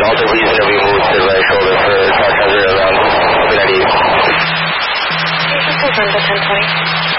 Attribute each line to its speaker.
Speaker 1: Alter, please whenever you move to the right shoulder for Tower Transit around 398.
Speaker 2: Can you just confirm the 1020?